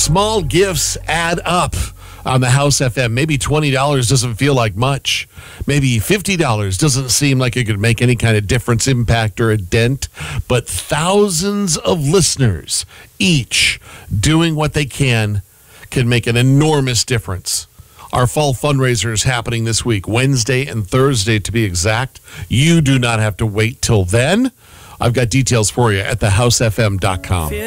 Small gifts add up on the House FM. Maybe $20 doesn't feel like much. Maybe $50 doesn't seem like it could make any kind of difference, impact, or a dent. But thousands of listeners, each doing what they can make an enormous difference. Our fall fundraiser is happening this week, Wednesday and Thursday to be exact. You do not have to wait till then. I've got details for you at thehousefm.com.